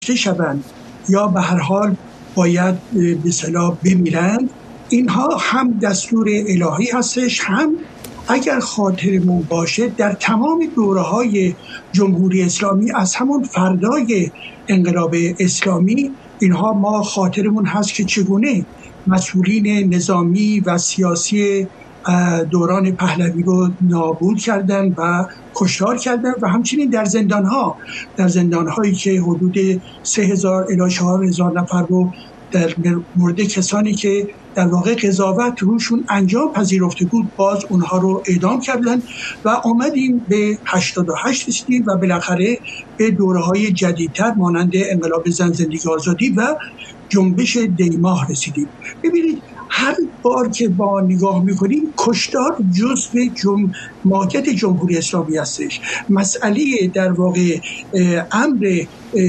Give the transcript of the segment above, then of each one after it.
شوند یا به هر حال باید به اصطلاح بمیرند، اینها هم دستور الهی هستش، هم اگر خاطرمون باشه در تمام دوره‌های جمهوری اسلامی از همون فردای انقلاب اسلامی اینها ما خاطرمون هست که چگونه مسئولین نظامی و سیاسی دوران پهلوی رو نابود کردن و کشتار کردن و همچنین در زندانهایی که حدود 3000 الی 4000 نفر رو در مورد کسانی که در واقع قضاوت روشون انجام پذیرفته بود باز اونها رو اعدام کردن و آمدیم به 88 رسیدیم و بالاخره به دوره‌های جدیدتر مانند انقلاب زن، زندگی، آزادی و جنبش دیماه رسیدیم. ببینید هر بار که با نگاه میکنیم کشتار جزء ماهیت جمهوری اسلامی هستش. مسئله در واقع امر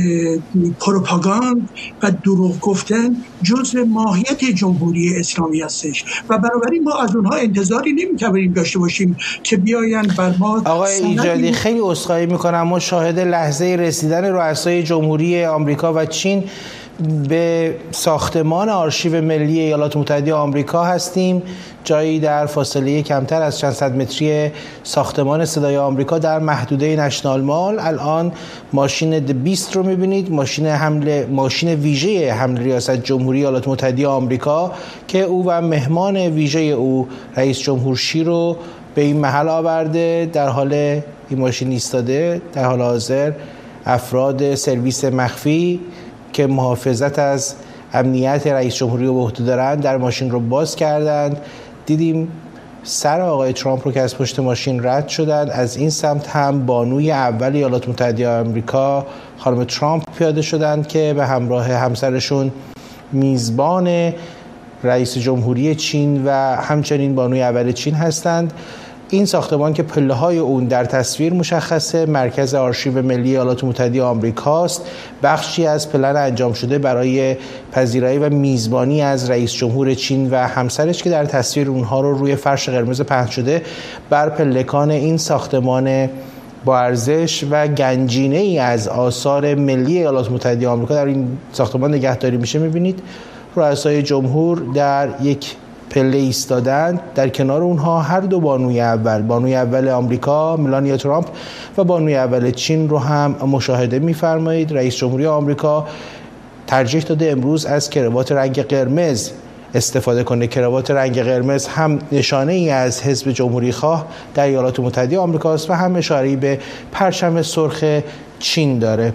پروپاگاند و دروغ گفتن جزء ماهیت جمهوری اسلامی هستش و بنابراین ما از اونها انتظاری نمیتونیم داشته باشیم که بیاین بر ما. آقای ایجادی خیلی عذرخواهی میکنم، ما شاهد لحظه رسیدن رؤسای جمهوری آمریکا و چین به ساختمان آرشیو ملی ایالات متحده آمریکا هستیم، جایی در فاصله کمتر از چند صد متری ساختمان صدای آمریکا در محدوده نشنال مال. الان ماشین بیست رو میبینید، ماشین ویژه حمل ریاست جمهوری ایالات متحده آمریکا که او و مهمان ویژه او رئیس جمهور شی رو به این محل آورده. در حال این ماشین ایستاده در حال حاضر افراد سرویس مخفی که محافظت از امنیت رئیس جمهوری رو به عهده دارند در ماشین رو باز کردند. دیدیم سر آقای ترامپ رو که از پشت ماشین رد شدند. از این سمت هم بانوی اول ایالات متحده آمریکا خانم ترامپ پیاده شدند که به همراه همسرشون میزبان رئیس جمهوری چین و همچنین بانوی اول چین هستند. این ساختمان که پله‌های اون در تصویر مشخصه مرکز آرشیو ملی ایالات متحده آمریکاست، بخشی از پلن انجام شده برای پذیرایی و میزبانی از رئیس جمهور چین و همسرش که در تصویر اونها رو روی فرش قرمز پهن شده بر پلکان این ساختمان با ارزش و گنجینه ای از آثار ملی ایالات متحده آمریکا در این ساختمان نگهداری میشه. میبینید رؤسای جمهور در یک پله ایستادند، در کنار اونها هر دو بانوی اول آمریکا ملانیا ترامپ و بانوی اول چین رو هم مشاهده می‌فرمایید. رئیس جمهوری آمریکا ترجیح داده امروز از کراوات رنگ قرمز استفاده کنه. کراوات رنگ قرمز هم نشانه ای از حزب جمهوری خواه در ایالات متحده آمریکا است و هم اشاره‌ای به پرچم سرخ چین داره.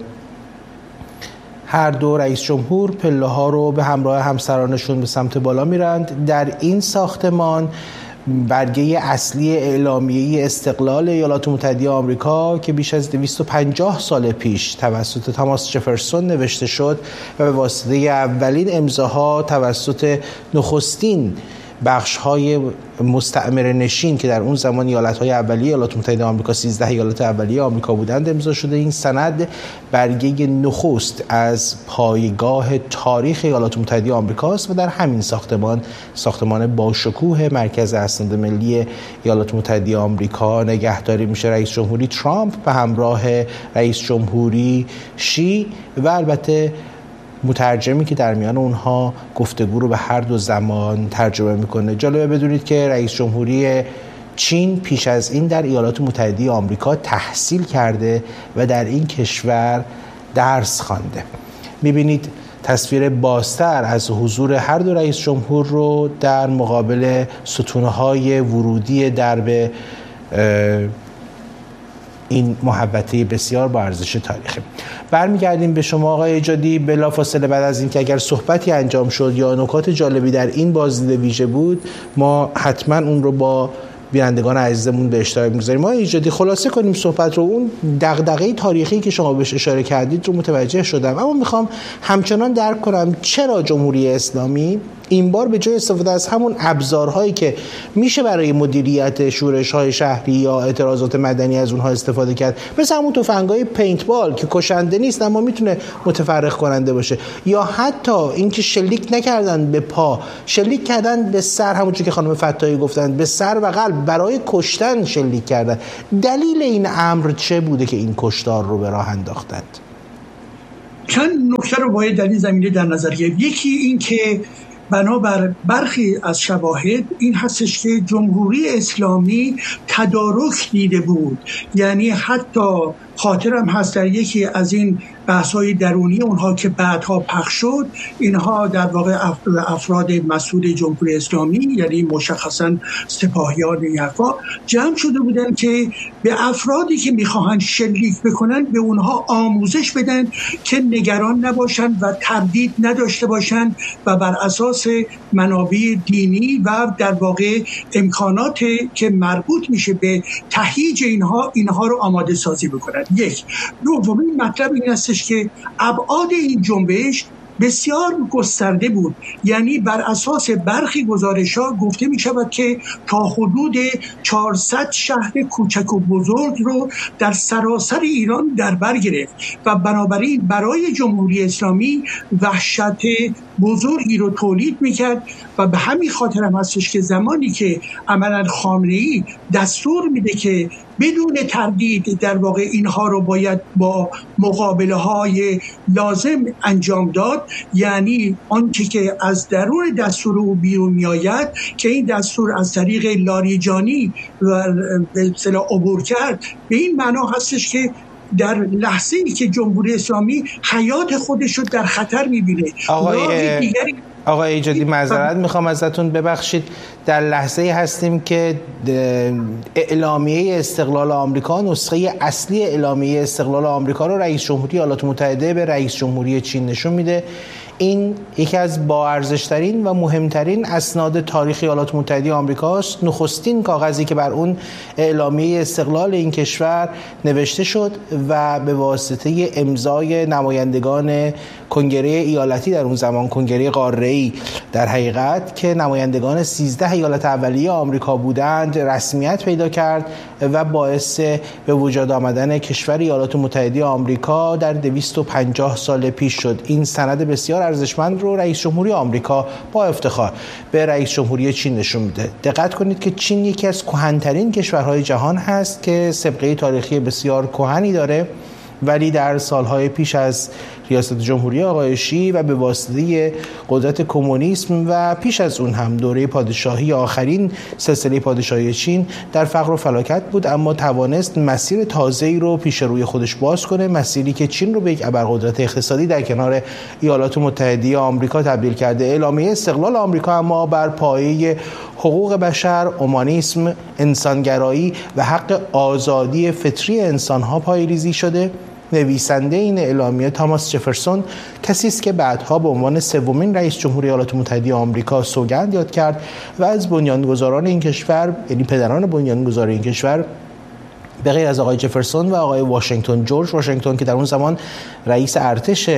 هر دو رئیس جمهور پله ها رو به همراه همسرانشون به سمت بالا میرند. در این ساختمان برگه اصلی اعلامیه استقلال ایالات متحده آمریکا که بیش از 250 سال پیش توسط تاماس جفرسون نوشته شد و به واسطه اولین امضاها توسط نخستین بخش‌های مستعمره نشین که در اون زمان ایالت‌های اولیه ایالات متحده آمریکا 13 ایالت اولیه آمریکا بودند امضا شده. این سند برگه نخست از پایگاه تاریخ ایالات متحده آمریکا است و در همین ساختمان با شکوه مرکز اسناد ملی ایالات متحده آمریکا نگهداری میشه. رئیس جمهوری ترامپ به همراه رئیس جمهوری شی و البته مترجمی که در میان اونها گفتگو رو به هر دو زمان ترجمه میکنه. جالبه بدونید که رئیس جمهوری چین پیش از این در ایالات متحده آمریکا تحصیل کرده و در این کشور درس خوانده. میبینید تصویر بازتر از حضور هر دو رئیس جمهور رو در مقابل ستونهای ورودی درب این محوطه بسیار با ارزش تاریخی. برمیگردیم به شما آقای ایجادی بلافاصله بعد از اینکه اگر صحبتی انجام شد یا نکات جالبی در این بازدید ویژه بود ما حتما اون رو با بینندگان عزیزمون به اشتراک می‌گذاریم. ما ایجادی خلاصه کنیم صحبت رو. اون دغدغه تاریخی که شما بهش اشاره کردید رو متوجه شدم، اما میخوام همچنان درک کنم چرا جمهوری اسلامی این بار به جای استفاده از همون ابزارهایی که میشه برای مدیریت شورش‌های شهری یا اعتراضات مدنی از اونها استفاده کرد، مثل همون تفنگ‌های پینتبال که کشنده نیست اما میتونه متفرق کننده باشه، یا حتی اینکه شلیک نکردن به پا، شلیک کردن به سر، همونجوری که خانم فتاحی گفتن به سر و قلب، برای کشتن شلیک کردن. دلیل این امر چه بوده که این کشتار رو به راه انداختند؟ چند نکته رو باید در این زمینه در نظر گرفت. یکی این که بنابر برخی از شواهد این هستش که جمهوری اسلامی تدارک دیده بود، یعنی حتی خاطرم هست در یکی از این بحث‌های درونی اونها که بعدها پخش شد، اینها در واقع افراد مسئول جمهوری اسلامی، یعنی مشخصاً سپاهیان این حرفا، جمع شده بودن که به افرادی که میخواهند شلیک بکنن به اونها آموزش بدن که نگران نباشن و تردید نداشته باشن و بر اساس منابع دینی و در واقع امکانات که مربوط میشه به تهییج اینها رو آماده سازی بکنن. یک. دومین مطلب این هستش که ابعاد این جنبش بسیار گسترده بود، یعنی بر اساس برخی گزارش‌ها گفته می شود که تا حدود 400 شهر کوچک و بزرگ رو در سراسر ایران در بر گرفت و بنابراین برای جمهوری اسلامی وحشت بزرگی رو تولید میکرد و به همین خاطر هم هستش که زمانی که عملاً خامنه‌ای دستور میده که بدون تردید در واقع اینها رو باید با مقابله های لازم انجام داد، یعنی آنچه که از درون دستور او بیرون میآید که این دستور از طریق لاریجانی به اصطلاح عبور کرد، به این معنا هستش که در لحظه‌ای که جمهوری اسلامی حیات خودش رو در خطر می‌بینه. آقای ایجادی معذرت میخوام ازتون، ببخشید، در لحظه‌ای هستیم که اعلامیه استقلال آمریکا، نسخه اصلی اعلامیه استقلال آمریکا رو رئیس جمهوری ایالات متحده به رئیس جمهوری چین نشون میده. این یکی از با ارزش‌ترین و مهمترین اسناد تاریخ ایالات متحده آمریکاست. نخستین کاغذی که بر اون اعلامیه استقلال این کشور نوشته شد و به واسطه امضای نمایندگان کنگره ایالتی، در اون زمان کنگره قاره‌ای در حقیقت، که نمایندگان 13 ایالت اولیه آمریکا بودند، رسمیت پیدا کرد و باعث به وجود آمدن کشور ایالات متحده آمریکا در 250 سال پیش شد. این سند بسیار ارزشمند رو رئیس جمهوری آمریکا با افتخار به رئیس جمهوری چین نشون میده. دقت کنید که چین یکی از کهن‌ترین کشورهای جهان هست که سابقه تاریخی بسیار کهنی داره، ولی در سالهای پیش از ریاست جمهوری آقای شی و به واسطه قدرت کمونیسم و پیش از اون هم دوره پادشاهی آخرین سلسله پادشاهی چین در فقر و فلاکت بود، اما توانست مسیر تازه‌ای رو پیش روی خودش باز کنه، مسیری که چین رو به یک ابرقدرت اقتصادی در کنار ایالات متحده آمریکا تبدیل کرده. اعلامیه استقلال آمریکا اما بر پایه حقوق بشر، اومانیسم، انسانگرایی و حق آزادی فطری انسان‌ها پایه‌ریزی شده. نویسنده این اعلامیه تاماس جفرسون کسی است که بعدها به عنوان سومین رئیس جمهوری ایالات متحده آمریکا سوگند یاد کرد و از بنیانگذاران این کشور، یعنی پدران بنیانگذار این کشور، به غیر از آقای جفرسون و آقای واشنگتن، جورج واشنگتن که در اون زمان رئیس ارتش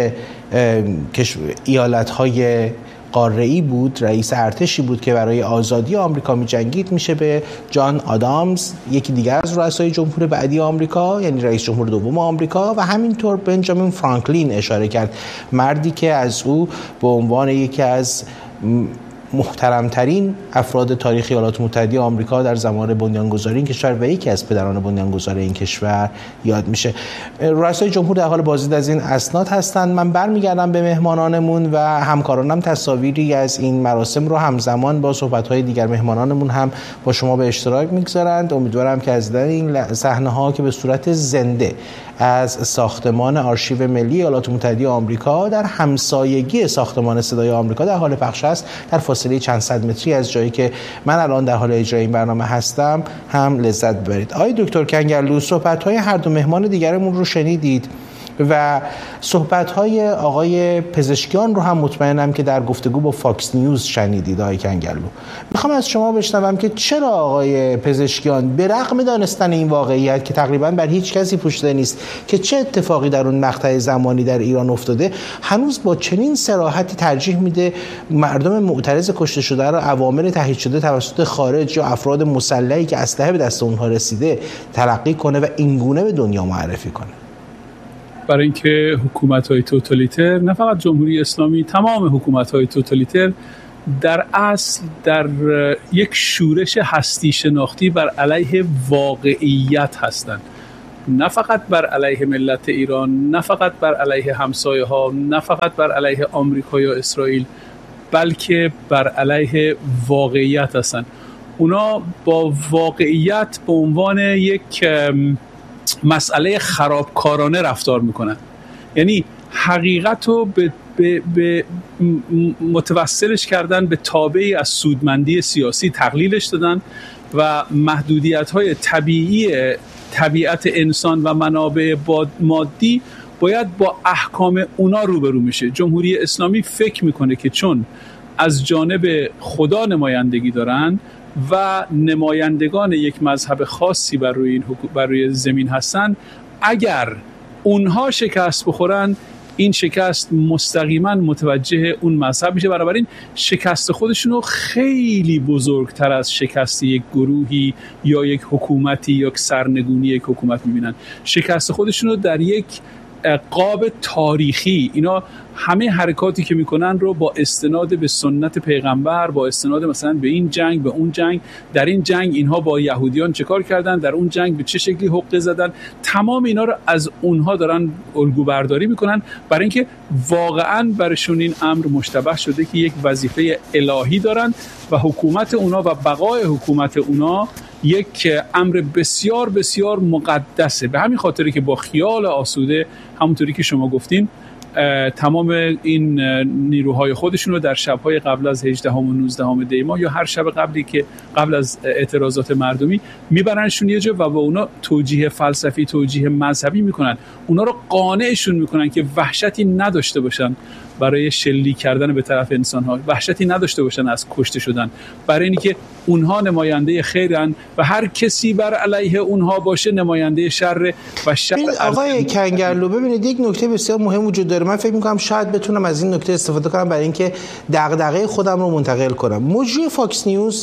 ایالت‌های قاره‌ای بود، رئیس ارتشی بود که برای آزادی آمریکا می‌جنگید، میشه به جان آدامز، یکی دیگر از رؤسای جمهور بعدی آمریکا، یعنی رئیس جمهور دوم آمریکا، و همینطور بنجامین فرانکلین اشاره کرد، مردی که از او به عنوان یکی از محترمترین افراد تاریخ ایالات متحده آمریکا در زمان بنیانگذاری این کشور و یکی از پدران بنیانگذار این کشور یاد میشه. رؤسای جمهور در حال بازدید از این اسناد هستند. من برمیگردم به مهمانانمون و همکارانم تصاویری از این مراسم رو همزمان با صحبت‌های دیگر مهمانانمون هم با شما به اشتراک میگذارند. امیدوارم که از این صحنه‌ها که به صورت زنده از ساختمان آرشیو ملی ایالات متحده آمریکا در همسایگی ساختمان صدای آمریکا در حال پخش است، در فاصله چند صد متری از جایی که من الان در حال اجرای این برنامه هستم هم لذت ببرید. آقای دکتر کنگرلو، صحبت‌های هر دو مهمان دیگرمون رو شنیدید و صحبت‌های آقای پزشکیان رو هم مطمئنم که در گفتگو با فاکس نیوز شنیدید. آقای کنگرلو، میخوام از شما بشنوم که چرا آقای پزشکیان به رغم دانستن این واقعیت که تقریباً بر هیچ کسی پوشیده نیست که چه اتفاقی در اون مقطع زمانی در ایران افتاده، هنوز با چنین صراحتی ترجیح میده مردم معترض کشته شده رو عوامل تهیید شده توسط خارج یا افراد مسلحی که اسلحه به دست اونها رسیده تلقی کنه و اینگونه به دنیا معرفی کنه؟ برای اینکه حکومت‌های توتالیتر، نه فقط جمهوری اسلامی، تمام حکومت‌های توتالیتر در اصل در یک شورش هستی شناختی بر علیه واقعیت هستند نه فقط بر علیه ملت ایران، نه فقط بر علیه همسایه ها، نه فقط بر علیه آمریکا یا اسرائیل، بلکه بر علیه واقعیت هستن. اونا با واقعیت به عنوان یک مسئله خرابکارانه رفتار میکنن. یعنی حقیقت رو به متوسلش کردن به تابعی از سودمندی سیاسی، تقلیلش دادن و محدودیت‌های طبیعی طبیعت انسان و منابع مادی باید با احکام اونا روبرو میشه. جمهوری اسلامی فکر میکنه که چون از جانب خدا نمایندگی دارن و نمایندگان یک مذهب خاصی بر روی زمین هستن، اگر اونها شکست بخورن، این شکست مستقیما متوجه اون مذهب میشه. بنابراین شکست خودشون رو خیلی بزرگتر از شکست یک گروهی یا یک حکومتی یا سرنگونی یک حکومت میبینن. شکست خودشون رو در یک قاب تاریخی، اینا همه حرکاتی که میکنن رو با استناد به سنت پیغمبر، با استناد مثلا به این جنگ، به اون جنگ، در این جنگ اینها با یهودیان چه کار کردن، در اون جنگ به چه شکلی حقه زدن، تمام اینا رو از اونها دارن الگو برداری میکنن، برای اینکه واقعا برشون این امر مشتبه شده که یک وظیفه الهی دارن و حکومت اونا و بقای حکومت اونا یک امر بسیار بسیار مقدسه. به همین خاطری که با خیال آسوده، همونطوری که شما گفتین، تمام این نیروهای خودشون رو در شب‌های قبل از 18 و 19 دی ماه یا هر شب قبلی که قبل از اعتراضات مردمی میبرنشون یه جا و با اونا توجیه فلسفی، توجیه مذهبی میکنن، اونا رو قانعشون میکنن که وحشتی نداشته باشن برای شلیک کردن به طرف انسان‌ها، وحشتی نداشته باشن از کشته شدن، برای اینکه اونها نماینده خیرن و هر کسی بر علیه اونها باشه نماینده شر و شر. آقای کنگرلو، ببینید یک نکته بسیار مهم وجود داره. من فکر می‌کنم شاید بتونم از این نکته استفاده کنم برای اینکه دغدغه خودم رو منتقل کنم. مجری فاکس نیوز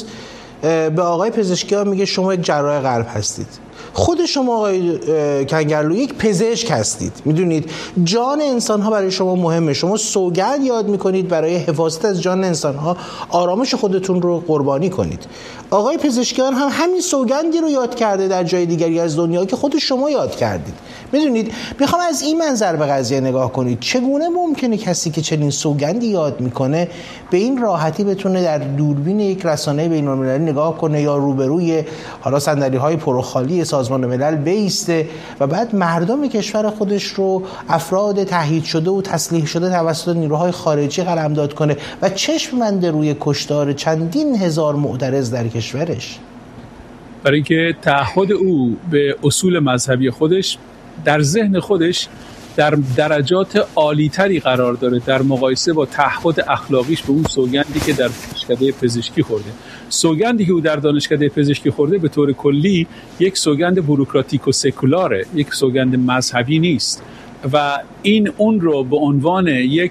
به آقای پزشکیان میگه شما یک جراح قلب هستید. خود شما آقای کنگرلو یک پزشک هستید، میدونید جان انسان‌ها برای شما مهمه، شما سوگند یاد میکنید برای حفاظت از جان انسان‌ها آرامش خودتون رو قربانی کنید. آقای پزشکیان هم همین سوگندی رو یاد کرده در جای دیگری از دنیا که خود شما یاد کردید. میدونید میخوام از این منظر به قضیه نگاه کنید. چگونه ممکنه کسی که چنین سوگندی یاد میکنه به این راحتی بتونه در دوربین یک رسانه بین‌المللی نگاه کنه یا روبروی حالا صندلی‌های پرخالی سازمان ملل بیسته و بعد مردم کشور خودش رو، افراد تهیید شده و تسلیح شده توسط نیروهای خارجی قلمداد کنه و چشم بنده روی کشتار چندین هزار معترض در کشورش؟ برای اینکه تعهد او به اصول مذهبی خودش در ذهن خودش در درجات عالی‌تری قرار داره در مقایسه با تعهد اخلاقیش به اون سوگندی که در دانشکده پزشکی خورده. سوگندی که او در دانشکده پزشکی خورده به طور کلی یک سوگند بوروکراتیک و سکولاره، یک سوگند مذهبی نیست و این اون رو به عنوان یک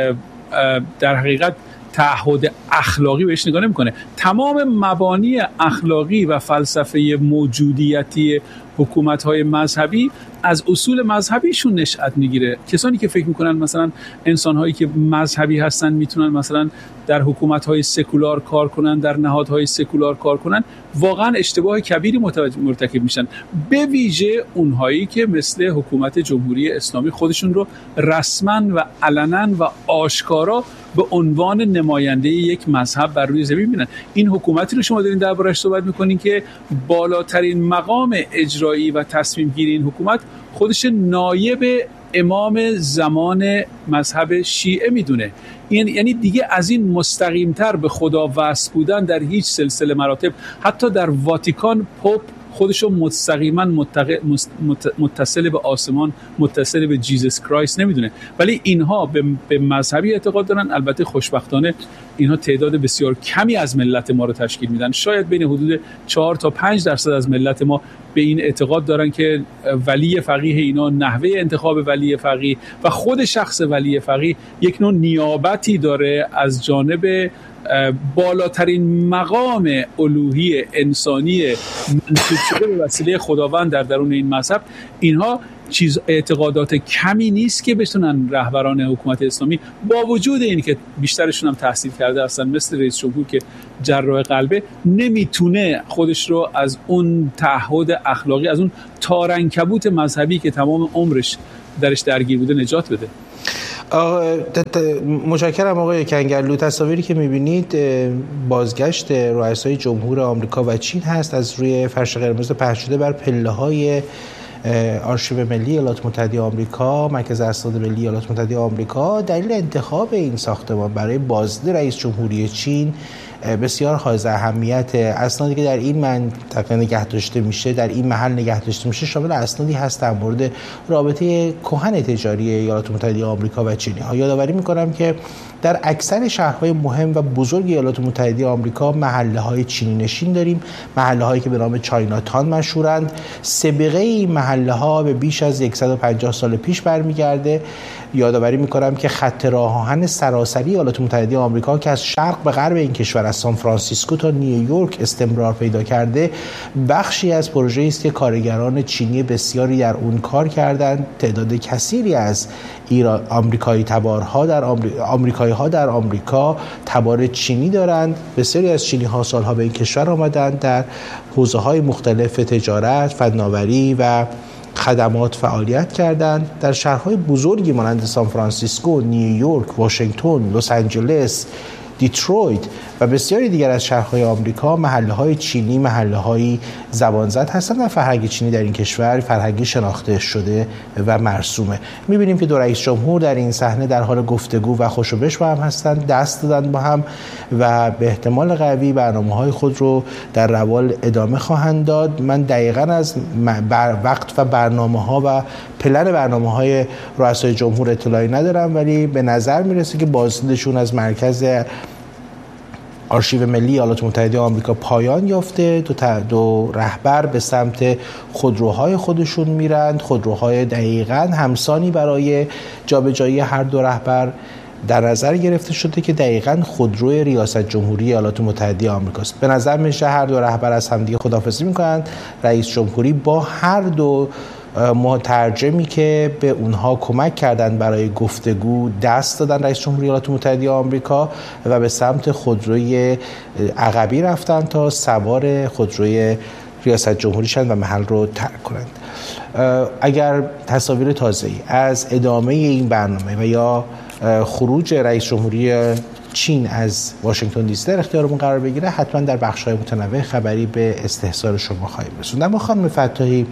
در حقیقت تعهد اخلاقی بهش نگاه نمی‌کنه. تمام مبانی اخلاقی و فلسفه موجودیتی حکومت‌های مذهبی از اصول مذهبیشون نشأت میگیره. کسانی که فکر میکنن مثلا انسان‌هایی که مذهبی هستن میتونن مثلا در حکومت‌های سکولار کار کنن، در نهادهای سکولار کار کنن، واقعا اشتباه کبیری مرتکب میشن. به ویژه اونهایی که مثل حکومت جمهوری اسلامی خودشون رو رسما و علنا و آشکارا به عنوان نماینده یک مذهب بر روی زمین میبینن. این حکومتی رو شما دارین دربارش صحبت میکنین که بالاترین مقام اجرایی و تصمیم گیری این حکومت خودش نایب امام زمان مذهب شیعه میدونه. یعنی دیگه از این مستقیمتر به خدا وصل بودن در هیچ سلسله مراتب، حتی در واتیکان پاپ خودشو مستقیما متصل به آسمان، متصل به جیزس کرایست نمیدونه، ولی اینها به مذهبی اعتقاد دارن. البته خوشبختانه اینها تعداد بسیار کمی از ملت ما رو تشکیل میدن. شاید بین حدود 4 تا 5% از ملت ما به این اعتقاد دارن که ولی فقیه اینا، نحوه انتخاب ولی فقیه و خود شخص ولی فقیه یک نوع نیابتی داره از جانب بالاترین مقام الوهی انسانی منصوب شده به وسیله خداوند در درون این مذهب. اینها اعتقادات کمی نیست که بتونن رهبران حکومت اسلامی با وجود این که بیشترشون هم تحصیل کرده هستن مثل رئیس جمهور که جراح قلبه، نمیتونه خودش رو از اون تعهد اخلاقی، از اون تارعنکبوت مذهبی که تمام عمرش درش درگیر بوده نجات بده. متشکرم آقای کنگرلو. تصاویری که می‌بینید بازگشت رؤسای جمهور آمریکا و چین هست از روی فرش قرمز پهن شده بر پله‌های آرشیو ملی ایالات متحده آمریکا، مرکز اسناد ملی ایالات متحده آمریکا. دلیل انتخاب این ساختمان برای بازدید رئیس جمهوری چین بسیار حائز اهمیت. اسنادی که در این منطقه نگه داشته میشه، در این محل نگه داشته میشه، شامل اسنادی هست در مورد رابطه کهن تجاری ایالات متحده آمریکا و چین. یادآوری میکنم که در اکثر شهرهای مهم و بزرگ ایالات متحده آمریکا محله‌های چینی نشین داریم، محله‌هایی که به نام چایناتان مشهورند. سابقه این محله‌ها به بیش از 150 سال پیش برمیگرده. یادآوری می‌کنم که خط راه آهن سراسری ایالات متحده آمریکا که از شرق به غرب این کشور از سان فرانسیسکو تا نیویورک استمرار پیدا کرده، بخشی از پروژه‌ای است که کارگران چینی بسیاری در اون کار کردند. تعداد کثیری از آمریکایی ها در آمریکا تبار چینی دارند. بسیاری از چینی‌ها سالها به این کشور آمدند، در حوزه‌های مختلف تجارت، فناوری و خدمات فعالیت کردند. در شهرهای بزرگی مانند سان فرانسیسکو، نیویورک، واشنگتن، لس آنجلس، دیترویت و بسیاری دیگر از شهرهای آمریکا محله‌های چینی، محله‌های زبانزد هستند و فرهنگ چینی در این کشور فرهنگی شناخته شده و مرسومه. می‌بینیم که دو رئیس جمهور در این صحنه در حال گفتگو و خوشوبش با هم هستند، دست دادن با هم و به احتمال قوی برنامه‌های خود رو در روال ادامه خواهند داد. من دقیقاً از وقت و برنامه‌ها و پلن برنامه‌های رؤسای جمهور اطلاعی ندارم، ولی به نظر میرسه که بازدیدشون از مرکز آرشیو ملی ایالات متحده آمریکا پایان یافته. دو رهبر به سمت خودروهای خودشون میرند. خودروهای دقیقاً همسانی برای جابجایی هر دو رهبر در نظر گرفته شده که دقیقاً خودروی ریاست جمهوری ایالات متحده آمریکا است. به نظر میشه هر دو رهبر از همدیگه خداحافظی میکنند. رئیس جمهوری با هر دو مترجمی که به اونها کمک کردن برای گفتگو دست دادن، رئیس جمهوری ایالات متحده آمریکا، و به سمت خودروی عقبی رفتن تا سوار خودروی ریاست جمهوری شدن و محل رو ترک کنند. اگر تصاویر تازه‌ای از ادامه این برنامه و یا خروج رئیس جمهوری چین از واشنگتن دی سی در اختیارمون قرار بگیره، حتما در بخش‌های متنوع خبری به استحضار شما خواهیم رسوند. اما خانم فتاحی،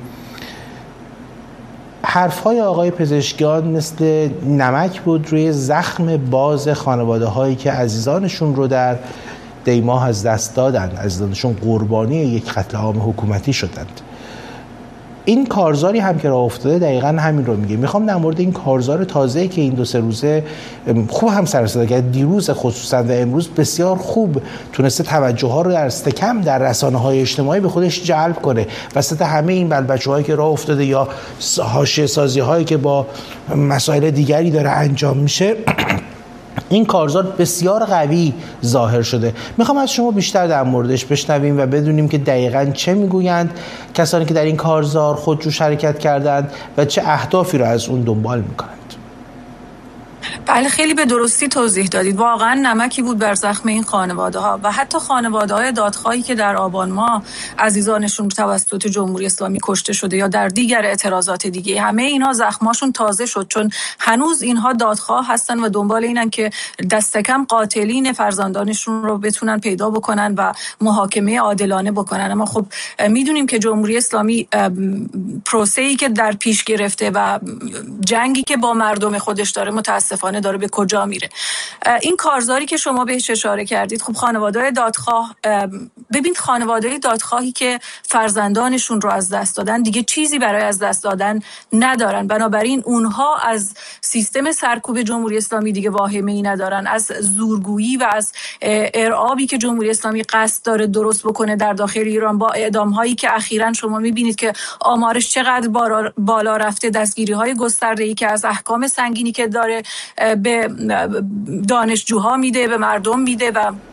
حرف‌های آقای پزشکیان مثل نمک بود روی زخم باز خانواده‌هایی که عزیزانشون رو در دیماه از دست دادن، عزیزانشون قربانی یک قتل عام حکومتی شدند. این کارزاری هم که راه افتاده دقیقاً همین رو میگه. میخوام در مورد این کارزار تازه‌ای که این 2-3 روزه خوب هم سر صدا کرد، دیروز خصوصا و امروز بسیار خوب تونسته توجه ها رو در استکم در رسانه‌های اجتماعی به خودش جلب کنه. وسط همه این بچه‌هایی که راه افتاده یا حاشیه سازی‌هایی که با مسائل دیگری داره انجام میشه، این کارزار بسیار قوی ظاهر شده. میخوام از شما بیشتر در موردش بشنویم و بدونیم که دقیقاً چه میگویند کسانی که در این کارزار خودجو شرکت کردند و چه اهدافی را از اون دنبال میکنند. بله، خیلی به درستی توضیح دادید. واقعا نمکی بود بر زخم این خانواده ها و حتی خانواده های دادخواهی که در آبان ماه عزیزانشون توسط جمهوری اسلامی کشته شده یا در دیگر اعتراضات دیگه، همه اینها زخماشون تازه شد، چون هنوز اینها دادخواه هستن و دنبال اینن که دست کم قاتلین فرزندانشون رو بتونن پیدا بکنن و محاکمه عادلانه بکنن. اما خب میدونیم که جمهوری اسلامی پروسه‌ای که در پیش گرفته و جنگی که با مردم خودش داره متاسفانه داره به کجا میره. این کارزاری که شما بهش اشاره کردید، خب خانواده‌های دادخواه، ببین خانواده‌های دادخواهی که فرزندانشون رو از دست دادن دیگه چیزی برای از دست دادن ندارن، بنابراین اونها از سیستم سرکوب جمهوری اسلامی دیگه واهمه‌ای ندارن، از زورگویی و از ارعابی که جمهوری اسلامی قصد داره درست بکنه در داخل ایران با اعدام‌هایی که اخیراً شما می‌بینید که آمارش چقدر بالا رفته، دستگیری‌های گسترده‌ای که از احکام سنگینی که داره به دانشجوها میده، به مردم میده و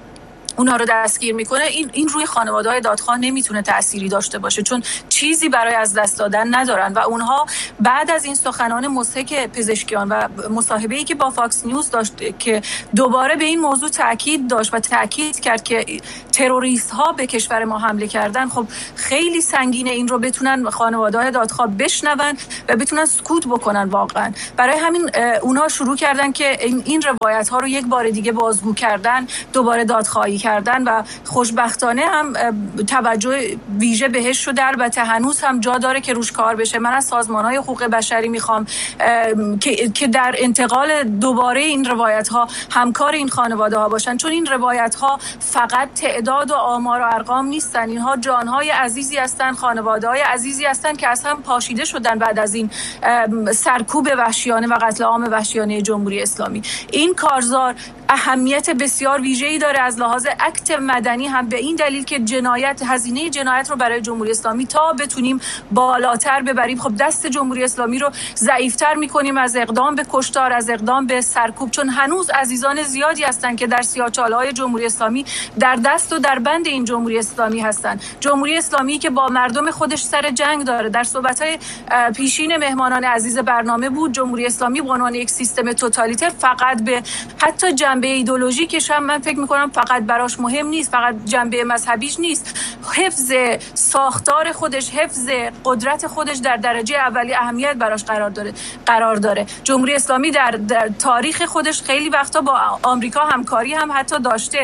اونا رو دستگیر میکنه، این روی خانواده‌های دادخواه نمیتونه تأثیری داشته باشه، چون چیزی برای از دست دادن ندارن. و اونها بعد از این سخنان مضحک پزشکیان و مصاحبه‌ای که با فاکس نیوز داشت که دوباره به این موضوع تاکید داشت و تاکید کرد که تروریست ها به کشور ما حمله کردن، خب خیلی سنگینه این رو بتونن خانواده‌های دادخواه بشنون و بتونن سکوت بکنن. واقعا برای همین اونها شروع کردن که این روایت ها رو یک بار دیگه بازگو کردن، دوباره دادخواهی کردن و خوشبختانه هم توجه ویژه بهش شده. البته هنوز هم جا داره که روش کار بشه. من از سازمان‌های حقوق بشری میخوام که در انتقال دوباره این روایت ها همکار این خانواده ها باشن، چون این روایت ها فقط تعداد و آمار و ارقام نیستن، اینها جانهای عزیزی هستن، خانواده های عزیزی هستن که از هم پاشیده شدن بعد از این سرکوب وحشیانه و قتل عام وحشیانه جمهوری اسلامی. این کارزار اهمیت بسیار ویژه‌ای داره از لحاظ اکت مدنی هم، به این دلیل که هزینه جنایت رو برای جمهوری اسلامی تا بتونیم بالاتر ببریم، خب دست جمهوری اسلامی رو ضعیف‌تر می‌کنیم از اقدام به کشتار، از اقدام به سرکوب، چون هنوز عزیزان زیادی هستن که در سیاه‌چاله‌های جمهوری اسلامی در دست و در بند این جمهوری اسلامی هستن. جمهوری اسلامی که با مردم خودش سر جنگ داره. در صحبت‌های پیشین مهمانان عزیز برنامه بود جمهوری اسلامی به عنوان یک سیستم توتالیتر فقط به حتی جنبه ایدئولوژیکش هم من فکر می‌کنم فقط براش مهم نیست، فقط جنبه مذهبیش نیست، حفظ ساختار خودش، حفظ قدرت خودش در درجه اولی اهمیت براش قرار داره. جمهوری اسلامی در تاریخ خودش خیلی وقتا با آمریکا همکاری هم حتی داشته،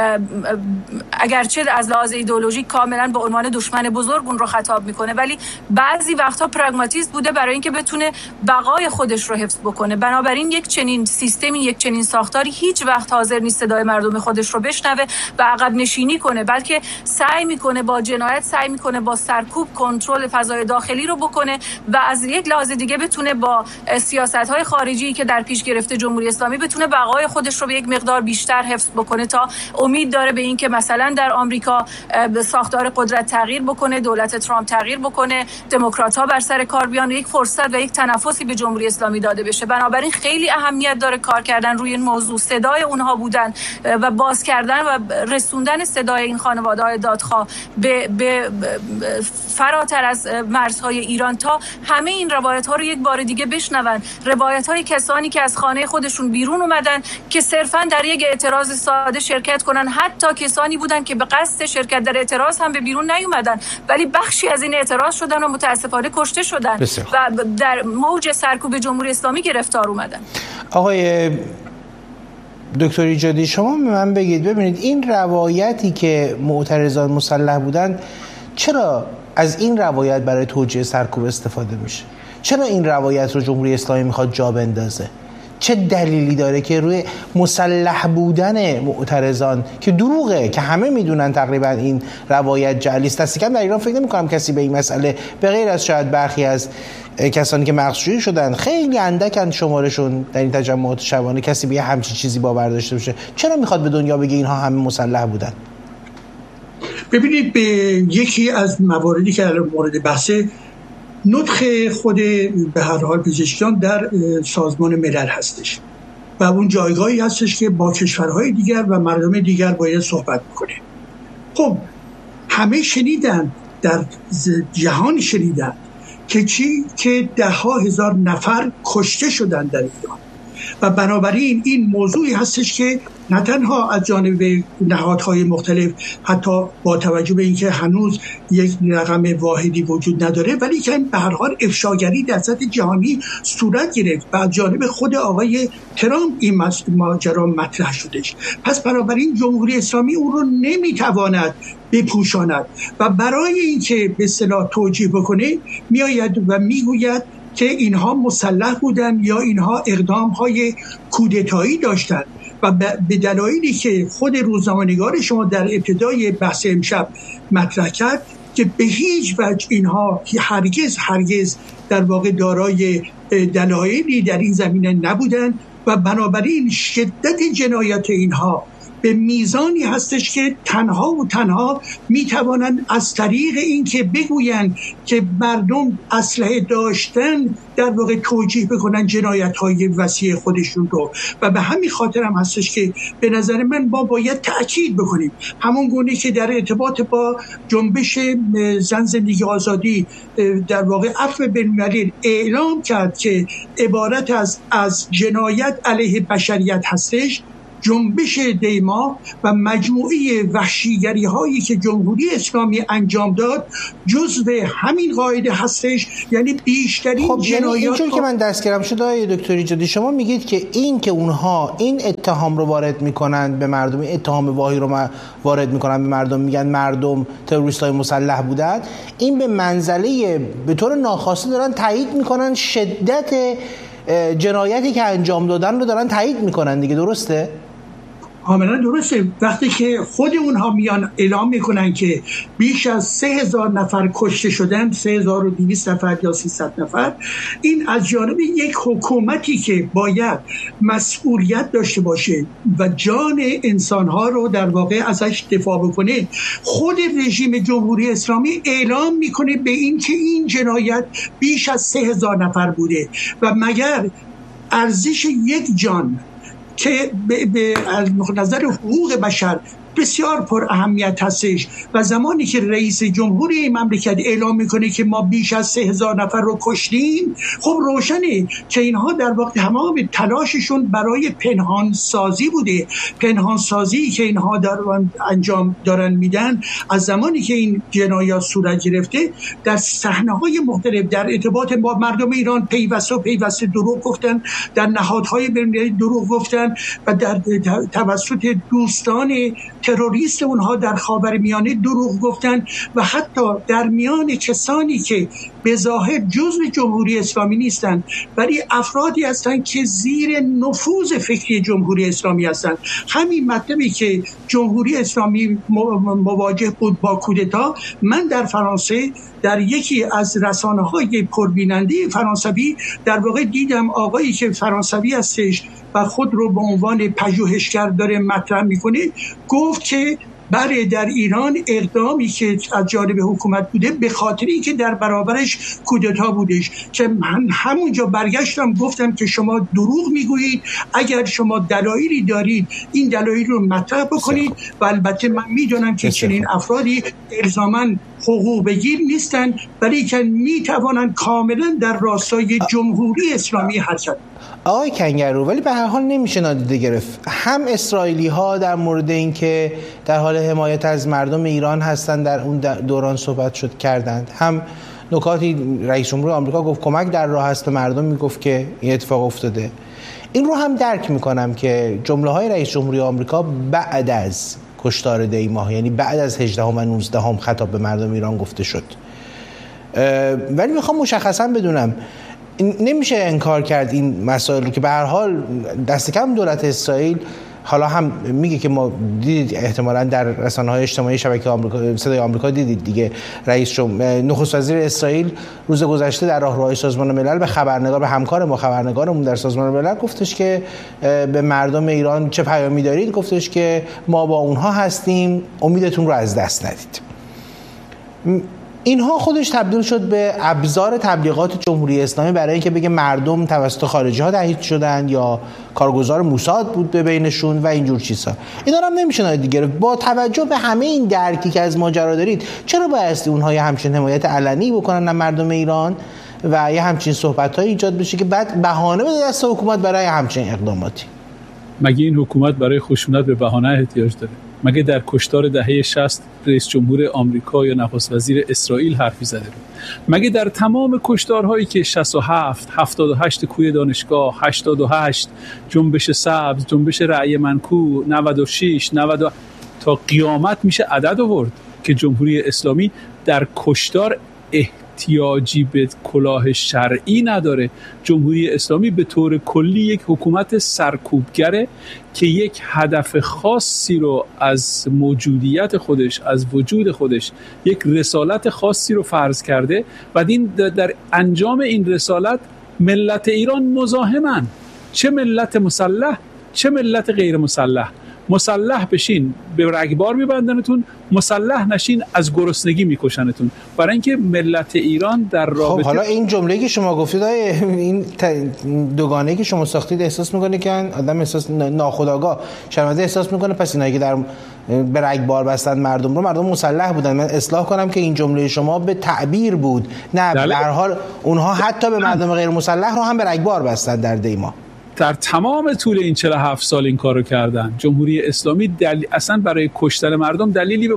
اگرچه از لحاظ ایدئولوژیک کاملا به عنوان دشمن بزرگ اون رو خطاب میکنه، ولی بعضی وقتا پراگماتیست بوده برای اینکه بتونه بقای خودش رو حفظ بکنه. بنابراین یک چنین سیستمی، یک چنین ساختاری هیچ وقت حاضر نیست صدای مردم خودش رو بشنوه و عقب نشینی کنه، بلکه سعی میکنه با جنایت، سعی میکنه با سرکوب کنترل فضای داخلی رو بکنه و از یک لحاظ دیگه بتونه با سیاست‌های خارجی که در پیش گرفته جمهوری اسلامی بتونه بقای خودش رو به یک مقدار بیشتر حفظ بکنه، تا امید داره به این که مثلا در آمریکا به ساختار قدرت تغییر بکنه، دولت ترامپ تغییر بکنه، دموکرات‌ها بر سر کار بیان، یک فرصت و یک تنفسی به جمهوری اسلامی داده بشه. بنابراین خیلی اهمیت داره کار کردن روی این موضوع، صدای اونها بودن و باز کردن و رسوندن صدای این خانواده‌های دادخواه به فراتر از مرزهای ایران، تا همه این روایت‌ها رو یک بار دیگه بشنون. روایت‌های کسانی که از خانه خودشون بیرون اومدن که صرفاً در یک اعتراض ساده شرکت کنن، حتی کسانی بودن که به قصد شرکت در اعتراض هم به بیرون نیومدن، ولی بخشی از این اعتراض شدن و متاسفانه کشته شدن و در موج سرکوب جمهوری اسلامی گرفتار اومدن. آقای دکتر ایجادی، شما به من بگید، ببینید این روایتی که معترضان مسلح بودن، چرا از این روایت برای توجیه سرکوب استفاده میشه؟ چرا این روایت رو جمهوری اسلامی میخواد جا بندازه؟ چه دلیلی داره که روی مسلح بودن معترضان که دروغه، که همه میدونن تقریبا این روایت جعلی است، دست کم در ایران فکر نمی‌کنم کسی به این مسئله به غیر از شاید برخی از کسانی که مغزشویی شدن، خیلی اندکن شمارشون در این تجمعات شبانه، کسی به همچین چیزی باور داشته باشه. چرا میخواد به دنیا بگه اینها همه مسلح بودن؟ ببینید، به یکی از مواردی که مورد بحثه، نطق خود به هر حال پزشکیان در سازمان ملل هستش و اون جایگاهی هستش که با کشورهای دیگر و مردم دیگر باید صحبت بکنه. خب همه شنیدن، در جهان شنیدن که ده ها هزار نفر کشته شدن در ایران و بنابراین این موضوعی هستش که نه تنها از جانب نهادهای مختلف، حتی با توجه به اینکه هنوز یک رقم واحدی وجود نداره، ولی که به هر حال افشاگری در سطح جهانی صورت گرفت و از جانب خود آقای ترامپ این ماجرا مطرح شدش. پس بنابراین جمهوری اسلامی اون رو نمیتواند بپوشاند و برای اینکه به اصطلاح توجیه بکنه میآید و میگوید که اینها مسلح بودن یا اینها اقدام‌های کودتایی داشتند و به دلایلی که خود روزنامه‌نگار شما در ابتدای بحث امشب مطرح کرد که به هیچ وجه اینها هرگز در واقع دارای دلایلی در این زمینه نبودند و بنابراین شدت جنایت اینها به میزانی هستش که تنها و تنها میتوانند از طریق اینکه بگویند که مردم اسلحه داشتن در واقع توجیه بکنن جنایت‌های وسیع خودشون رو. و به همین خاطر هم هستش که به نظر من ما باید تأکید بکنیم همون گونه که در ارتباط با جنبش زن زندگی آزادی در واقع عفو بین‌المللی اعلام کرد که عبارت از جنایت علیه بشریت هستش، جنبش دیما و مجموعه وحشیگری هایی که جمهوری اسلامی انجام داد جزو همین قاعده هستش، یعنی بیشترین خب جنایات. یعنی اینجوری که من دستگیرم شده آقای دکتر ایجادی، شما میگید که این که اونها این اتهام رو وارد میکنن به مردم، این اتهام واهی رو وارد میکنن به مردم، میگن مردم تروریستای مسلح بودن، این به منزله به طور ناخواسته دارن تایید میکنن شدت جنایتی که انجام دادن رو دارن تایید میکنن دیگه، درسته؟ کاملا درسته. وقتی که خود اونها میان اعلام میکنن که بیش از 3000 نفر کشته شدن، 3200 نفر یا 300 نفر، این از جانب یک حکومتی که باید مسئولیت داشته باشه و جان انسانها رو در واقع ازش دفاع بکنه، خود رژیم جمهوری اسلامی اعلام میکنه به این که این جنایت بیش از 3000 نفر بوده. و مگر ارزش یک جان که از نظر حقوق بشر بسیار پر اهمیت هستش و زمانی که رئیس جمهوری این مملکت اعلام میکنه که ما بیش از 3000 نفر رو کشتیم، خب روشنه که اینها در واقع تمام تلاششون برای پنهان سازی بوده. پنهان سازی که اینها انجام دارن میدن از زمانی که این جنایات صورت گرفته در صحنه‌های مختلف در ارتباط با مردم ایران پیوسته دروغ گفتن، در نهادهای بین‌المللی دروغ گفتن و در توسط دوستان تروریست اونها در خاورمیانه دروغ گفتن و حتی در میان کسانی که به ظاهر جزو جمهوری اسلامی نیستند ولی افرادی هستند که زیر نفوذ فکری جمهوری اسلامی هستند. همین مطلبی که جمهوری اسلامی مواجه بود با کودتا، من در فرانسه در یکی از رسانه‌های پربیننده فرانسوی در واقع دیدم آقایی که فرانسوی هستش و خود رو به عنوان پژوهشگر داره مطرح میکنه، گفت که بله در ایران اقدامی که از جانب حکومت بوده به خاطر اینکه در برابرش کودتا بودش، که من همونجا برگشتم گفتم که شما دروغ میگویید، اگر شما دلایلی دارید این دلایل رو مطرح بکنید و البته من میدونم که چنین افرادی الزاماً حقوق بگیر نیستن ولی که میتوانند کاملا در راستای جمهوری اسلامی حرکت. آقای کنگرو، ولی به هر حال نمیشه نادیده گرفت هم اسرائیلی ها در مورد این که در حال حمایت از مردم ایران هستند در اون دوران صحبت کردند، هم نکاتی رئیس جمهور آمریکا گفت کمک در راه است به مردم، میگفت که این اتفاق افتاده. این رو هم درک میکنم که جمله های رئیس جمهوری آمریکا بعد از کشتار دی ماه، یعنی بعد از 18 و 19 خطاب به مردم ایران گفته شد، ولی میخوام مشخصا بدونم نمیشه انکار کرد این مسائل رو که به هر حال دست کم دولت اسرائیل حالا هم میگه که ما دیدید احتمالاً در رسانه‌های اجتماعی شبکه آمریکا، صدای آمریکا دیدید دیگه، نخست وزیر اسرائیل روز گذشته در راهروهای سازمان ملل به خبرنگار، به همکار ما خبرنگارمون در سازمان ملل گفتش که به مردم ایران چه پیامی دارید؟ گفتش که ما با اونها هستیم، امیدتون رو از دست ندید. اینها خودش تبدیل شد به ابزار تبلیغات جمهوری اسلامی برای اینکه بگه مردم توسط خارجی ها تهدید شدن یا کارگزار موساد بود به بینشون و اینجور چیزها. اینا هم نمیشه نادیده گرفت. با توجه به همه این درکی که از ماجرا دارید، چرا بایستی اونها یه همچین حمایت علنی بکنن از مردم ایران و یه همچین صحبت‌های ایجاد بشه که بعد بهانه بده دست حکومت برای همچین اقداماتی؟ مگه این حکومت برای خشونت به بهانه احتیاج داره؟ مگه در کشتار دهه 60 رئیس جمهور آمریکا یا نخست وزیر اسرائیل حرفی زده بود؟ مگه در تمام کشتارهایی که 67 78 کوی دانشگاه، 88 جنبش سبز، جنبش رأی منکو، 96 90 تا قیامت میشه عدد آورد که جمهوری اسلامی در کشتار احتیاجی به کلاه شرعی نداره. جمهوری اسلامی به طور کلی یک حکومت سرکوبگره که یک هدف خاصی رو از موجودیت خودش، از وجود خودش، یک رسالت خاصی رو فرض کرده و در انجام این رسالت ملت ایران مزاحمن، چه ملت مسلح چه ملت غیر مسلح. مسلح بشین به رگبار میبندنتون، مسلح نشین از گرسنگی میکشنتون. برای اینکه ملت ایران در رابطه حالا این جمله‌ای که شما گفتید این دوگانه‌ای که شما ساختید احساس میکنه که آدم احساس ناخودآگاه شرمنده احساس میکنه، پس اینایی که در به رگبار بستن مردم مسلح بودن. من اصلاح کنم که این جمله شما به تعبیر بود، نه به هر حال اونها حتی به مردم غیر مسلح رو هم به رگبار بستن در دیما. در تمام طول این 47 سال این کارو کردن. جمهوری اسلامی اصلا برای کشتن مردم دلیلی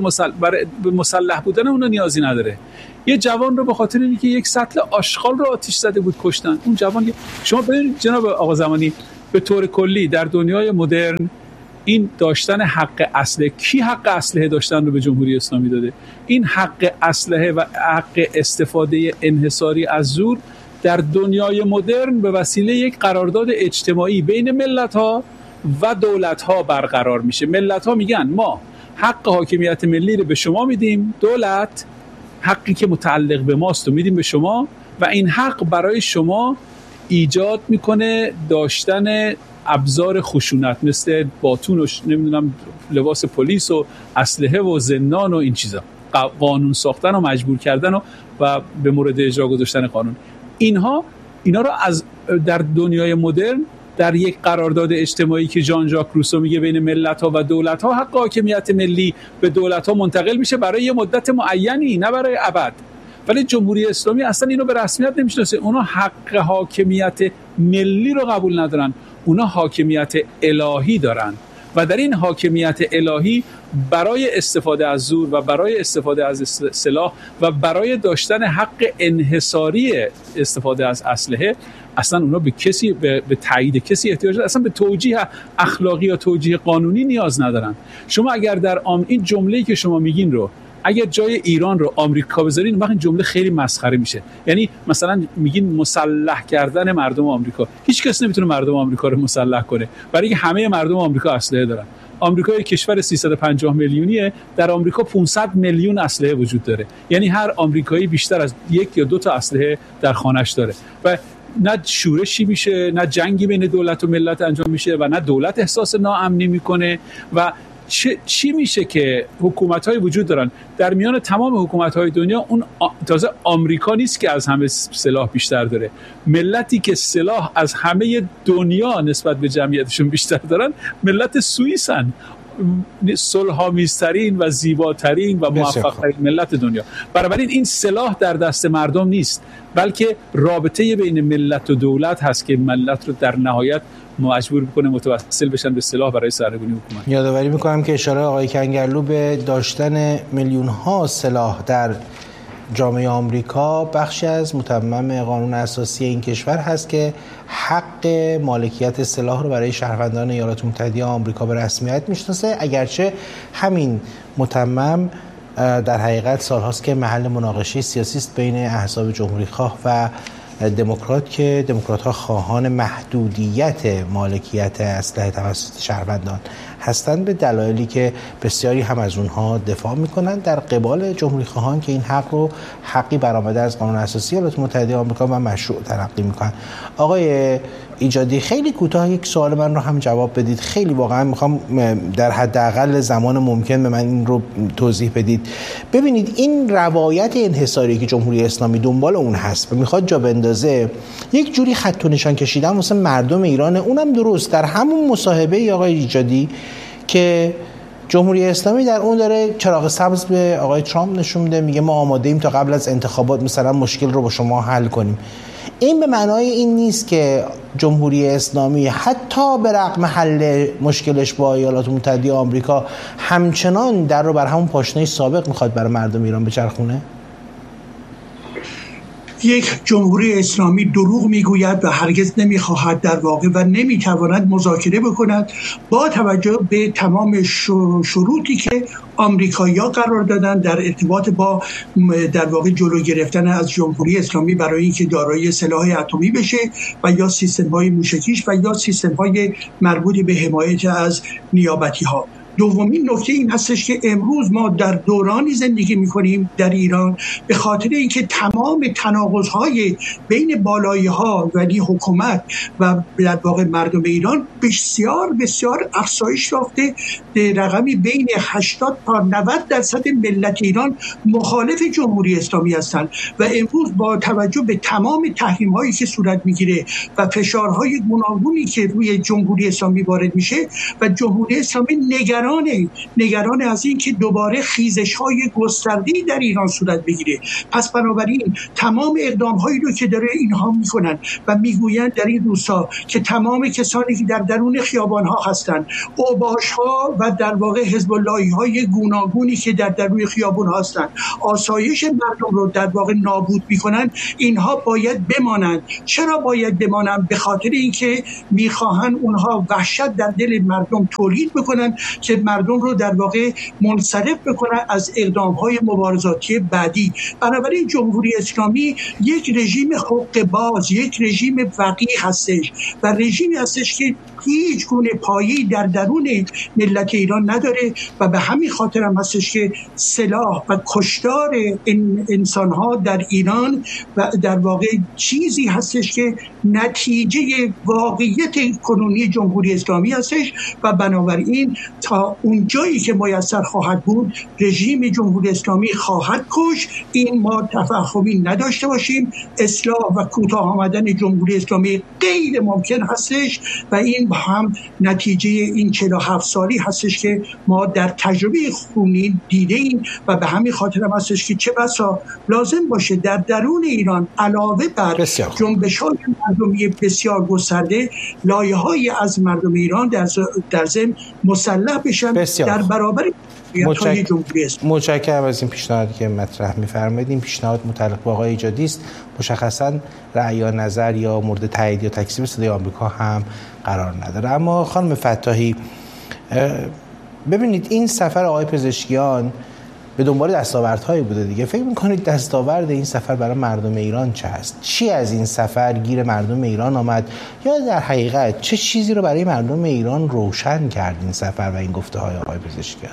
به مسلح بودن اونا نیازی نداره. یه جوان رو به خاطر اینکه یک سطل آشغال رو آتش زده بود کشتن. اون جوان، شما ببینید جناب آقا زمانی، به طور کلی در دنیای مدرن این داشتن حق اسلحه، کی حق اسلحه داشتن رو به جمهوری اسلامی داده؟ این حق اسلحه و حق استفاده انحصاری از زور در دنیای مدرن به وسیله یک قرارداد اجتماعی بین ملت‌ها و دولت‌ها برقرار میشه. ملت‌ها میگن ما حق حاکمیت ملی رو به شما میدیم، دولت حقی که متعلق به ماست رو میدیم به شما و این حق برای شما ایجاد میکنه داشتن ابزار خشونت مثل باتون و نمیدونم لباس پلیس و اسلحه و زندان و این چیزا، قانون ساختن و مجبور کردن و به مورد اجرا گذاشتن قانون. اینا رو از در دنیای مدرن در یک قرارداد اجتماعی که ژان ژاک روسو میگه بین ملت‌ها و دولت‌ها، حق حاکمیت ملی به دولت‌ها منتقل میشه برای یه مدت معینی، نه برای ابد. ولی جمهوری اسلامی اصلا اینو به رسمیت نمیشناسه. اونا حق حاکمیت ملی رو قبول ندارن، اونا حاکمیت الهی دارن و در این حاکمیت الهی برای استفاده از زور و برای استفاده از سلاح و برای داشتن حق انحصاری استفاده از اسلحه اصلا اونا به کسی به تایید کسی احتیاج ندارن، اصلا به توجیه اخلاقی یا توجیه قانونی نیاز ندارن. شما اگر در این جمله‌ای که شما میگین رو اگر جای ایران رو آمریکا بذارین، وقتی این جمله خیلی مسخره میشه. یعنی مثلا میگین مسلح کردن مردم آمریکا، هیچ کس نمیتونه مردم آمریکا رو مسلح کنه، برای اینکه همه مردم آمریکا اسلحه دارن. آمریکا یک کشور 350 میلیونیه، در آمریکا 500 میلیون اسلحه وجود داره. یعنی هر آمریکایی بیشتر از یک یا دو تا اسلحه در خانه‌اش داره و نه شورشی میشه، نه جنگی بین دولت و ملت انجام میشه و نه دولت احساس ناامنی میکنه. و چی میشه که حکومت‌های وجود دارن در میان تمام حکومت‌های دنیا، اون تازه آمریکا نیست که از همه سلاح بیشتر داره، ملتی که سلاح از همه دنیا نسبت به جمعیتشون بیشتر دارن ملت سوئیسن، صلح‌آمیزترین و زیباترین و موفق‌ترین ملت دنیا. بنابراین این سلاح در دست مردم نیست، بلکه رابطه بین ملت و دولت هست که ملت رو در نهایت مجبور بکنه متوسل بشن به سلاح برای سرنگونی حکومت. یادآوری میکنم که اشاره آقای کنگرلو به داشتن میلیون ها سلاح در جامعه آمریکا بخشی از متمم قانون اساسی این کشور هست که حق مالکیت سلاح رو برای شهروندان ایالات متحده آمریکا به رسمیت میشناسه، اگرچه همین متمم در حقیقت سالهاست که محل مناقشه سیاسی است بین احزاب جمهوری‌خواه و دموکرات که دموکرات‌ها خواهان محدودیت مالکیت اسلحه توسط شهروندان هستند، به دلایلی که بسیاری هم از اونها دفاع میکنند در قبال جمهوری‌خواهان که این حق رو حقی برآمده از قانون اساسی ایالات متحده آمریکا و مشروع تلقی میکنن. آقای ایجادی، خیلی کوتاه یک سوال من رو هم جواب بدید. خیلی واقعا میخوام در حداقل زمان ممکن به من این رو توضیح بدید. ببینید این روایت انحصاری که جمهوری اسلامی دنبال اون هست و میخواد جا بندازه، یک جوری خط و نشان کشیدن واسه مردم ایران. اونم درست در همون مصاحبه آقای ایجادی که جمهوری اسلامی در اون داره چراغ سبز به آقای ترامپ نشون میده، میگه ما آماده ایم تا قبل از انتخابات مثلا مشکل رو با شما حل کنیم. این به معنای این نیست که جمهوری اسلامی حتی به رغم حل مشکلش با ایالات متحده آمریکا همچنان در رو بر همون پاشنه سابق میخواد برای مردم ایران بچرخونه؟ یک جمهوری اسلامی دروغ میگوید و هرگز نمیخواهد در واقع و نمیتواند مذاکره بکند با توجه به تمام شروطی که آمریکایی‌ها قرار دادن در ارتباط با در واقع جلو گرفتن از جمهوری اسلامی برای اینکه دارای سلاح اتمی بشه و یا سیستم‌های موشکیش و یا سیستم‌های مربوط به حمایت از نیابتی‌ها. دومین نکته این هستش که امروز ما در دورانی زندگی میکنیم در ایران به خاطر اینکه تمام تناقض‌های بین بالایی‌ها ولی حکومت و در واقع مردم ایران بسیار بسیار افزایش یافته. رقمی بین 80 تا 90% ملت ایران مخالف جمهوری اسلامی هستند و امروز با توجه به تمام تحریم‌هایی که صورت میگیره و فشارهای گوناگونی که روی جمهوری اسلامی وارد میشه و جمهوری اسلامی نگران از این که دوباره خیزش‌های گسترده‌ای در ایران صورت بگیره. پس بنابراین تمام اقدام‌هایی رو که داره اینها میکنن و میگویند در این روزها که تمام کسانی که در درون خیابان‌ها هستند، اوباش‌ها و در واقع حزب اللهی‌های گوناگونی که در درون خیابان هستند، آسایش مردم رو در واقع نابود میکنن، اینها باید بمانند. چرا باید بمانند؟ به خاطر اینکه میخواهند اونها وحشت در دل مردم تولید بکنن که مردم رو در واقع منصرف بکنن از اقدام‌های مبارزاتی بعدی. بنابراین جمهوری اسلامی یک رژیم حقوق باز، یک رژیم وقیح هستش و رژیمی هستش که هیچ گونه پایه‌ای در درون ملت ایران نداره و به همین خاطر هم هستش که سلاح و کشتار انسان‌ها در ایران و در واقع چیزی هستش که نتیجه واقعیت کنونی جمهوری اسلامی هستش و بنابراین تا اون جایی که میسر خواهد بود رژیم جمهوری اسلامی خواهد کشت. این ما تفاهمی نداشته باشیم. اصلاح و کوتاه آمدن جمهوری اسلامی غیر ممکن هستش و این هم نتیجه این 47 سالی هستش که ما در تجربه خونین دیده ایم و به همین خاطر هم هستش که چه بسا لازم باشه در درون ایران علاوه بر جنبش‌های مردمی بسیار گسترده لایه‌های از مردم ایران در ضمن مسلح بشن در برابر متشکرم از این پیشنهادی که مطرح می‌فرمایید. این پیشنهاد متعلق به آقای ایجادی است، مشخصاً رأی یا نظر یا مورد تایید یا تکذیب صدای آمریکا هم قرار نداره. اما خانم فتاحی، ببینید این سفر آقای پزشکیان به دنبال دستاوردهایی بوده دیگه. فکر می‌کنید دستاورد این سفر برای مردم ایران چه هست؟ چی از این سفر گیر مردم ایران آمد یا در حقیقت چه چیزی رو برای مردم ایران روشن کرد این سفر و این گفته‌های آقای پزشکیان؟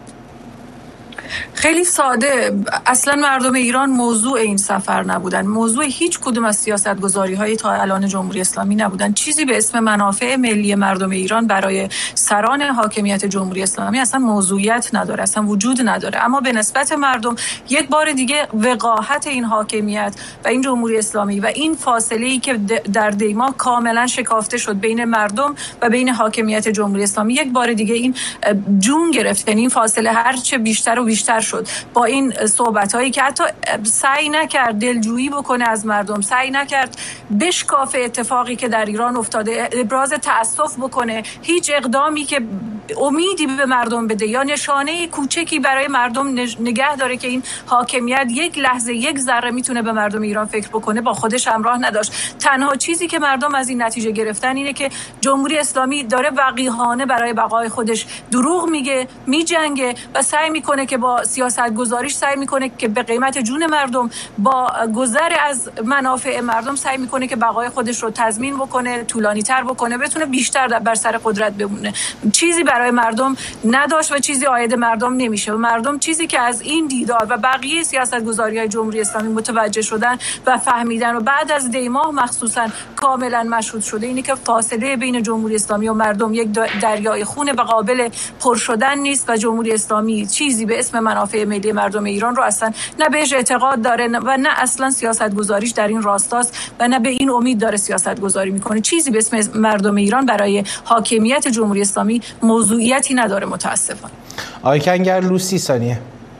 خیلی ساده، اصلا مردم ایران موضوع این سفر نبودن، موضوع هیچ کدوم از سیاستگذاری‌های تا الان جمهوری اسلامی نبودن. چیزی به اسم منافع ملی مردم ایران برای سران حاکمیت جمهوری اسلامی اصلا موضوعیت نداره، اصلا وجود نداره. اما به نسبت مردم یک بار دیگه وقاحت این حاکمیت و این جمهوری اسلامی و این فاصله‌ای که در دیما کاملا شکافته شد بین مردم و بین حاکمیت جمهوری اسلامی یک بار دیگه این جون گرفت. این فاصله هرچه بیشتر و بیشتر شد با این صحبت‌هایی که حتی سعی نکرد دلجویی بکنه از مردم، سعی نکرد بشکافه اتفاقی که در ایران افتاده، ابراز تأسف بکنه، هیچ اقدامی که امیدی به مردم بده یا نشانه کوچکی برای مردم نگه داره که این حاکمیت یک لحظه یک ذره میتونه به مردم ایران فکر بکنه با خودش همراه نداشت. تنها چیزی که مردم از این نتیجه گرفتن اینه که جمهوری اسلامی داره وقیحانه برای بقای خودش دروغ میگه، میجنگه و سعی میکنه که با سیاست گذاریش سعی میکنه که به قیمت جون مردم، با گذر از منافع مردم سعی میکنه که بقای خودش رو تضمین بکنه، طولانی تر بکنه، بتونه بیشتر بر سر قدرت بمونه. چیزی برای مردم نداشت و چیزی عاید مردم نمیشه و مردم چیزی که از این دیدار و بقیه سیاست گذاری‌های جمهوری اسلامی متوجه شدن و فهمیدن و بعد از دیماه مخصوصا کاملا مشهود شده اینه که فاصله بین جمهوری اسلامی و مردم یک دریای خون به قابل پر شدن نیست و جمهوری اسلامی چیزی به اسم منافع ملی مردم ایران رو اصلا نه بهش اعتقاد داره و نه اصلا سیاست گذاریش در این راستاست و نه به این امید داره سیاست گذاری میکنه. چیزی به اسم مردم ایران برای حاکمیت جمهوری اسلامی موضوعیتی نداره متاسفانه. آقای کنگرلو 30 ثانیه.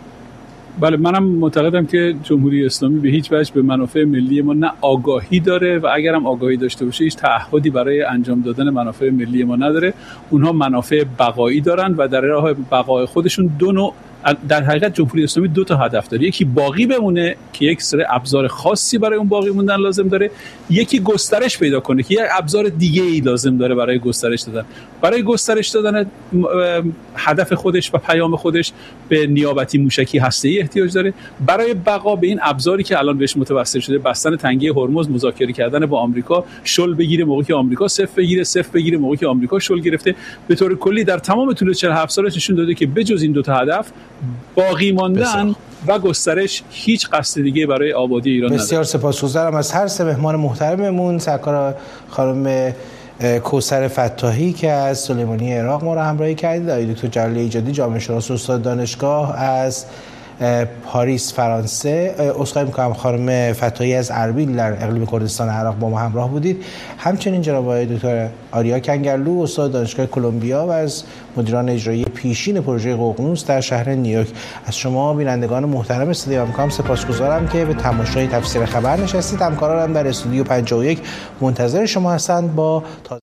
بله، منم معتقدم که جمهوری اسلامی به هیچ وجه به منافع ملی ما نه آگاهی داره و اگرم آگاهی داشته باشه هیچ تعهدی برای انجام دادن منافع ملی ما نداره. اونها منافع بقایی دارن و در راه بقای خودشون دو نوع در حقیقت جمهوری اسلامی دو تا هدف داره، یکی باقی بمونه که یک سری ابزار خاصی برای اون باقی موندن لازم داره، یکی گسترش پیدا کنه که یک ابزار دیگه ای لازم داره برای گسترش دادن. برای گسترش دادن هدف خودش و پیام خودش به نیابتی موشکی هسته‌ای احتیاج داره. برای بقا به این ابزاری که الان بهش متوسل شده، بستن تنگه هرمز، مذاکره کردن با آمریکا، شل بگیره موقعی که آمریکا صفر بگیره موقعی که آمریکا شل گرفته. به طور کلی در تمام طول 47 سالش نشون داده که بجز این دو تا هدف باقی ماندن و گسترش هیچ قصد دیگه برای آبادی ایران نداره. بسیار سپاسگزارم از هر سه مهمان محترممون، سرکار خانم کوثر فتاحی که از سلیمانی عراق ما را همراهی کردید، آقای دکتر جلال ایجادی جامعه شناس استاد دانشگاه از پاریس فرانسه، عذرخواهی می‌کنم خانم فتاحی از اربیل در اقلیم کردستان عراق با ما همراه بودید. همچنین جناب آقای دکتر آریا کنگرلو استاد دانشگاه کلمبیا و از مدیران اجرایی پیشین پروژه ققنوس در شهر نیویورک. از شما بینندگان محترم استودیو آمریکا سپاسگزارم که به تماشای تفسیر خبر نشستید. همکارانم در استودیو 51 منتظر شما هستند با